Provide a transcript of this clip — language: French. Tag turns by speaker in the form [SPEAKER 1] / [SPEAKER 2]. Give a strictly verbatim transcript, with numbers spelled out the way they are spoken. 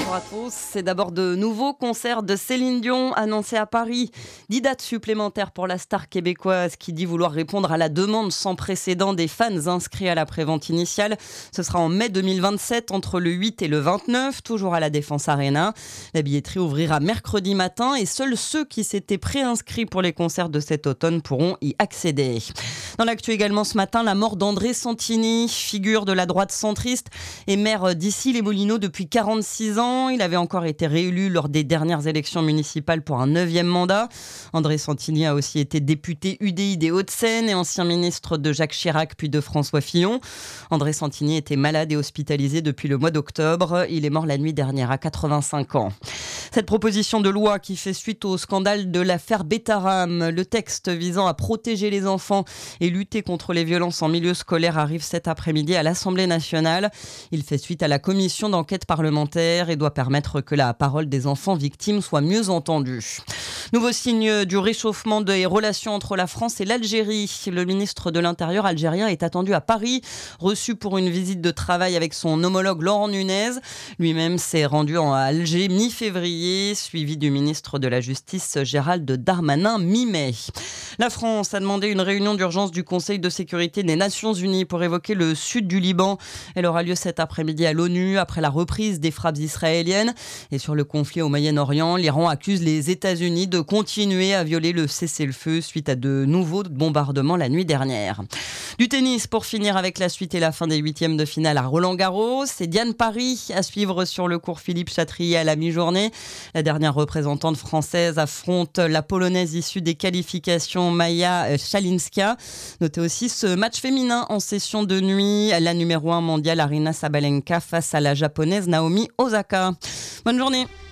[SPEAKER 1] Bonjour à tous. C'est d'abord de nouveaux concerts de Céline Dion annoncés à Paris. Dix dates supplémentaires pour la star québécoise qui dit vouloir répondre à la demande sans précédent des fans inscrits à la prévente initiale. Ce sera en mai deux mille vingt-sept entre le huit et le vingt-neuf, toujours à la Défense Arena. La billetterie ouvrira mercredi matin et seuls ceux qui s'étaient préinscrits pour les concerts de cet automne pourront y accéder. Dans l'actu également ce matin, la mort d'André Santini, figure de la droite centriste et maire d'Issy-les-Moulineaux depuis quarante-six ans. Il avait encore été réélu lors des dernières élections municipales pour un neuvième mandat. André Santini a aussi été député U D I des Hauts-de-Seine et ancien ministre de Jacques Chirac puis de François Fillon. André Santini était malade et hospitalisé depuis le mois d'octobre. Il est mort la nuit dernière à quatre-vingt-cinq ans. Cette proposition de loi qui fait suite au scandale de l'affaire Betaram, le texte visant à protéger les enfants et lutter contre les violences en milieu scolaire arrive cet après-midi à l'Assemblée nationale. Il fait suite à la commission d'enquête parlementaire et doit permettre que la parole des enfants victimes soit mieux entendue. Nouveau signe du réchauffement des relations entre la France et l'Algérie. Le ministre de l'Intérieur algérien est attendu à Paris, reçu pour une visite de travail avec son homologue Laurent Nunez. Lui-même s'est rendu à Alger mi-février, suivi du ministre de la Justice Gérald Darmanin mi-mai. La France a demandé une réunion d'urgence du Conseil de sécurité des Nations Unies pour évoquer le sud du Liban. Elle aura lieu cet après-midi à l'ONU après la reprise des frappes israéliennes. Et sur le conflit au Moyen-Orient, l'Iran accuse les États-Unis de continuer à violer le cessez-le-feu suite à de nouveaux bombardements la nuit dernière. Du tennis pour finir avec la suite et la fin des huitièmes de finale à Roland-Garros. C'est Diane Paris à suivre sur le court Philippe Chatrier à la mi-journée. La dernière représentante française affronte la Polonaise issue des qualifications Maja Szalinska. Notez aussi ce match féminin en session de nuit. La numéro un mondiale Aryna Sabalenka face à la japonaise Naomi Osaka. Bonne journée.